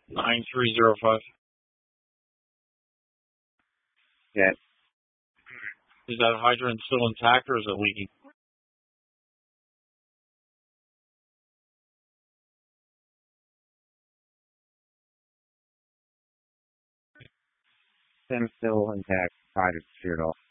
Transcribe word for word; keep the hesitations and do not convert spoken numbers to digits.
nine three zero five. Yeah. Is that hydrant still intact or is it leaking? Stem still intact. Hydrant sheared off.